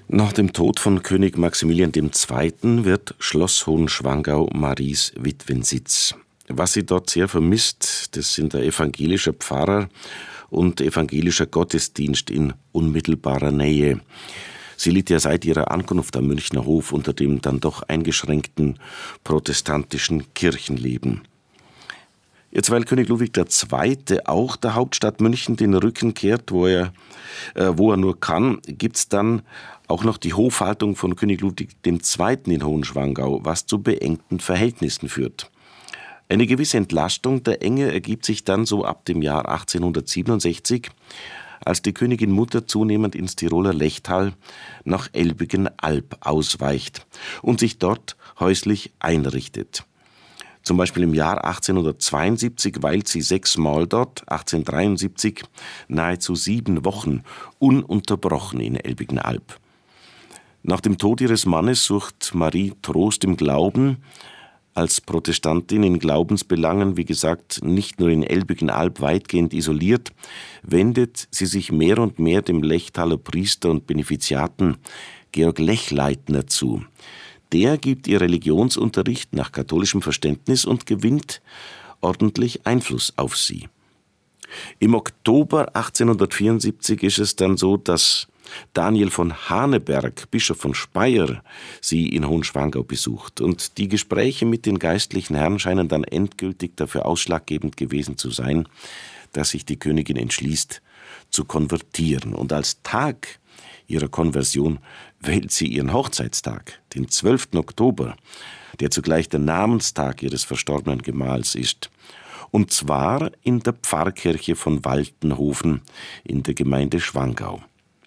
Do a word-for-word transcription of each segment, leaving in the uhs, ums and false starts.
Nach dem Tod von König Maximilian der Zweite. wird Schloss Hohenschwangau Maries Witwensitz. Was sie dort sehr vermisst, das sind der evangelische Pfarrer und evangelischer Gottesdienst in unmittelbarer Nähe. Sie litt ja seit ihrer Ankunft am Münchner Hof unter dem dann doch eingeschränkten protestantischen Kirchenleben. Jetzt, weil König Ludwig der Zweite. auch der Hauptstadt München den Rücken kehrt, wo er, äh, wo er nur kann, gibt's dann auch noch die Hofhaltung von König Ludwig der Zweite. in Hohenschwangau, was zu beengten Verhältnissen führt. Eine gewisse Entlastung der Enge ergibt sich dann so ab dem Jahr achtzehnhundertsiebenundsechzig, als die Königin Mutter zunehmend ins Tiroler Lechtal nach Elbigen-Alb ausweicht und sich dort häuslich einrichtet. Zum Beispiel im Jahr achtzehnhundertzweiundsiebzig weilt sie sechsmal dort, achtzehnhundertdreiundsiebzig nahezu sieben Wochen ununterbrochen in Elbigen-Alb. Nach dem Tod ihres Mannes sucht Marie Trost im Glauben. Als Protestantin in Glaubensbelangen, wie gesagt, nicht nur in Elbigen-Alb weitgehend isoliert, wendet sie sich mehr und mehr dem Lechtaler Priester und Benefiziaten Georg Lechleitner zu. Der gibt ihr Religionsunterricht nach katholischem Verständnis und gewinnt ordentlich Einfluss auf sie. Im Oktober achtzehnhundertvierundsiebzig ist es dann so, dass Daniel von Haneberg, Bischof von Speyer, sie in Hohenschwangau besucht. Und die Gespräche mit den geistlichen Herren scheinen dann endgültig dafür ausschlaggebend gewesen zu sein, dass sich die Königin entschließt, zu konvertieren. Und als Tag ihrer Konversion wählt sie ihren Hochzeitstag, den zwölften Oktober, der zugleich der Namenstag ihres verstorbenen Gemahls ist. Und zwar in der Pfarrkirche von Waltenhofen in der Gemeinde Schwangau.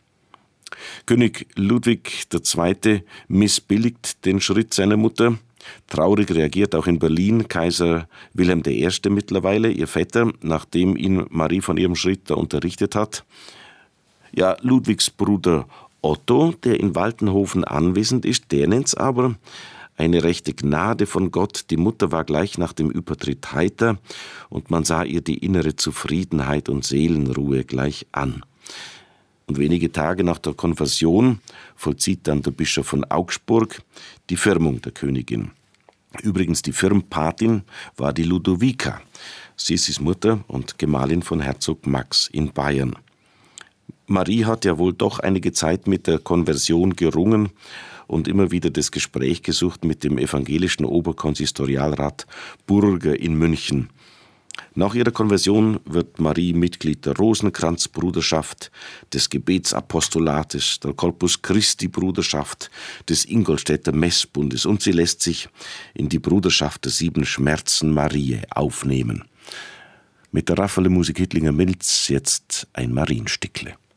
König Ludwig der Zweite. missbilligt den Schritt seiner Mutter. Traurig reagiert auch in Berlin Kaiser Wilhelm der Erste. mittlerweile, ihr Vetter, nachdem ihn Marie von ihrem Schritt da unterrichtet hat. Ja, Ludwigs Bruder Otto, der in Waltenhofen anwesend ist, der nennt's aber eine rechte Gnade von Gott. Die Mutter war gleich nach dem Übertritt heiter und man sah ihr die innere Zufriedenheit und Seelenruhe gleich an. Und wenige Tage nach der Konversion vollzieht dann der Bischof von Augsburg die Firmung der Königin. Übrigens, die Firmpatin war die Ludovica, Sissis Mutter und Gemahlin von Herzog Max in Bayern. Marie hat ja wohl doch einige Zeit mit der Konversion gerungen und immer wieder das Gespräch gesucht mit dem evangelischen Oberkonsistorialrat Burger in München. Nach ihrer Konversion wird Marie Mitglied der Rosenkranzbruderschaft, des Gebetsapostolates, der Corpus Christi Bruderschaft, des Ingolstädter Messbundes und sie lässt sich in die Bruderschaft der Sieben Schmerzen Mariä aufnehmen. Mit der Raffaele Musik Hittlinger Milz jetzt ein Marienstückle.